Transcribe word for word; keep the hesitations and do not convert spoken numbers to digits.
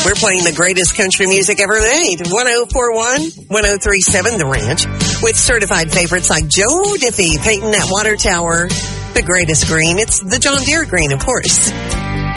We're playing the greatest country music ever made. one oh four one, one oh three seven The Ranch. With certified favorites like Joe Diffie painting that water tower. The greatest green. It's the John Deere green, of course.